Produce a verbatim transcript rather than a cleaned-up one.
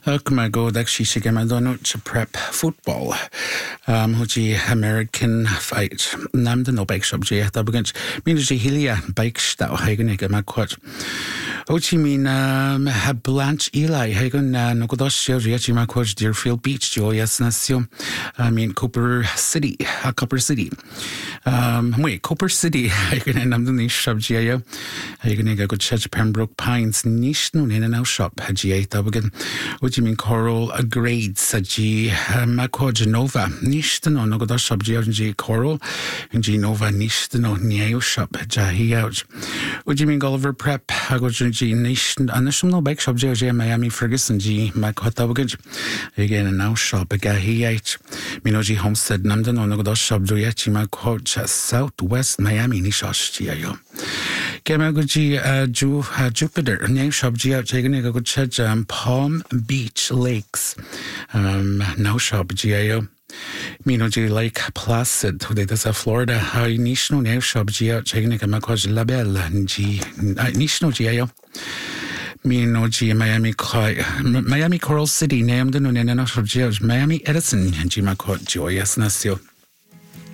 Come go that she should get my donut to prep football. Um, which American fight. Nam the no bike shop J. That begins. Means she hilia bikes that Hagen get my quad. Which mean um have Blanche Eli Hagen no go dosh J. my quad Deerfield Beach Joy yes Nasio. I mean Cooper City, uh, Cooper City. Um, wait, Cooper City. Hagen and I'm the niche shop J. Hagen go church Pembroke Pines niche no in and out shop J. That begin. What do you mean coral a grades a G Macro Genova Nishtano no go shop G coral and Genova Nishtano Neo shop Jahi out. What do you mean Gulliver Prep I go to G Nation and the no bike shop J Miami Ferguson G Macotawagage again and now shop a Gahi out Minoji Homestead Namdan no go shop Joyachi Macro Southwest Miami Nishosh Gio. Kemaguji uh, Ju uh, Jupiter name shop G out taking go church um, Palm Beach Lakes um now shop G I O Minoji Lake Placid today that's a Florida high national name shop G out taking a Macoj Label and G national G I O Minoji Miami Miami Coral City named the no shop G Miami Edison and G Macoj Joyous Nasio.